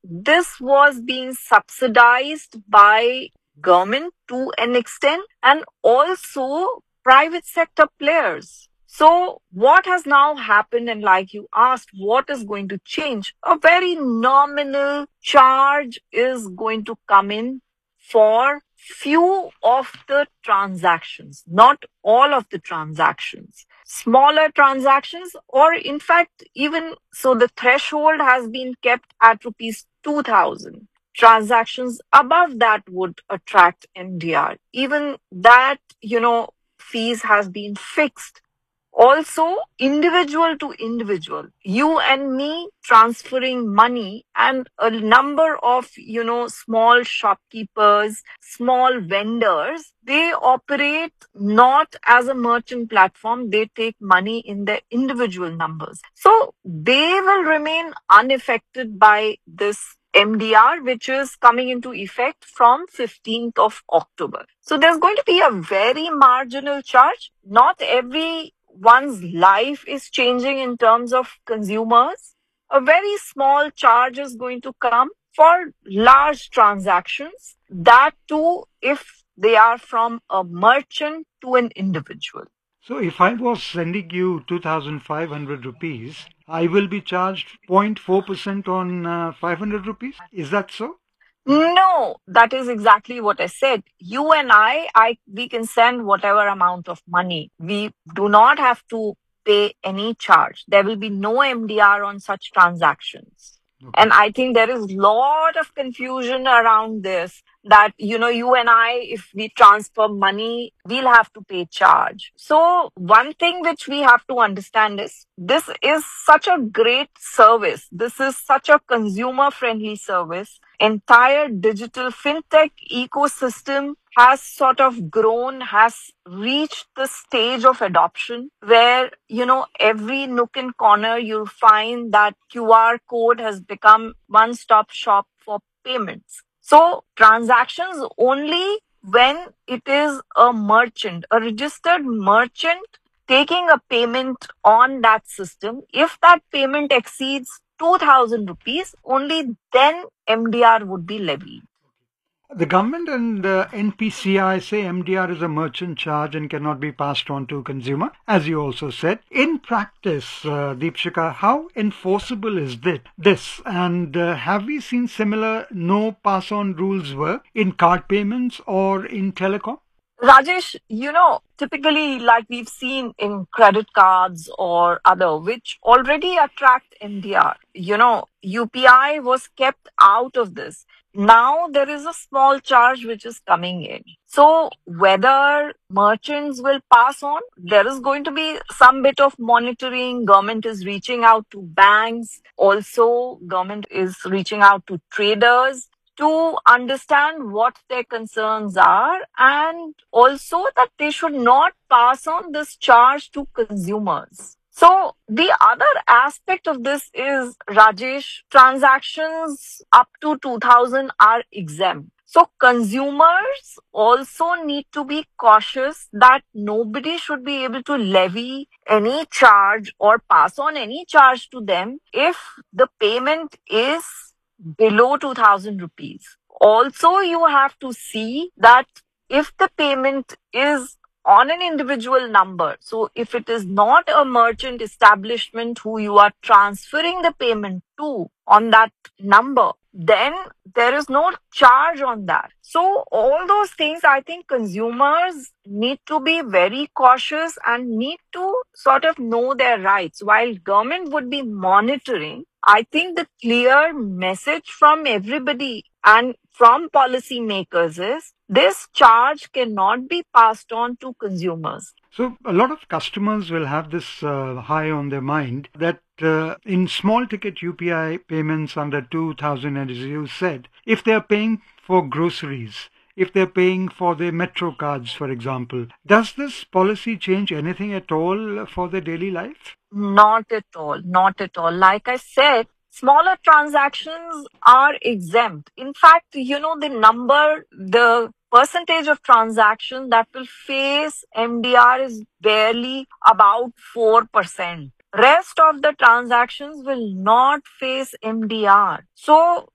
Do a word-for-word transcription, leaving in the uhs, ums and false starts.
this was being subsidized by government to an extent and also private sector players. So what has now happened, and like you asked, what is going to change? A very nominal charge is going to come in for few of the transactions, not all of the transactions. Smaller transactions, or in fact, even so, the threshold has been kept at rupees two thousand. Transactions above that would attract M D R. Even that, you know, fees has been fixed. Also, individual to individual, you and me transferring money, and a number of, you know, small shopkeepers, small vendors, they operate not as a merchant platform. They take money in their individual numbers. So they will remain unaffected by this M D R, which is coming into effect from fifteenth of October. So there's going to be a very marginal charge. Not every one's life is changing in terms of consumers. A very small charge is going to come for large transactions. That too, if they are from a merchant to an individual. So if I was sending you two thousand five hundred rupees, I will be charged zero point four percent on uh, five hundred rupees. Is that so? No, that is exactly what I said. You and I, I, we can send whatever amount of money. We do not have to pay any charge. There will be no M D R on such transactions. Okay. And I think there is a lot of confusion around this, that, you know, you and I, if we transfer money, we'll have to pay charge. So one thing which we have to understand is, this is such a great service. This is such a consumer friendly service. Entire digital fintech ecosystem has sort of grown, has reached the stage of adoption where, you know, every nook and corner you'll find that Q R code has become one-stop shop for payments. So transactions only when it is a merchant, a registered merchant taking a payment on that system. If that payment exceeds two thousand rupees, only then M D R would be levied. The government and uh, N P C I say M D R is a merchant charge and cannot be passed on to consumer, as you also said. In practice, uh, Deepshika, how enforceable is this? this? And uh, have we seen similar no pass-on rules work in card payments or in telecom? Rajesh, you know, typically like we've seen in credit cards or other, which already attract M D R, you know, U P I was kept out of this. Now there is a small charge which is coming in. So whether merchants will pass on, there is going to be some bit of monitoring. Government is reaching out to banks. Also, government is reaching out to traders to understand what their concerns are, and also that they should not pass on this charge to consumers. So the other aspect of this is, Rajesh, transactions up to two thousand are exempt. So consumers also need to be cautious that nobody should be able to levy any charge or pass on any charge to them if the payment is below two thousand rupees. Also, you have to see that if the payment is on an individual number, so if it is not a merchant establishment who you are transferring the payment to on that number, then there is no charge on that. So all those things, I think consumers need to be very cautious and need to sort of know their rights. While government would be monitoring, I think the clear message from everybody and from policymakers is, this charge cannot be passed on to consumers. So a lot of customers will have this uh, high on their mind that uh, in small ticket U P I payments under two thousand, as you said, if they're paying for groceries, if they're paying for their metro cards, for example, does this policy change anything at all for their daily life? Not at all. Not at all. Like I said, smaller transactions are exempt. In fact, you know, the number, the percentage of transactions that will face M D R is barely about four percent. Rest of the transactions will not face M D R. So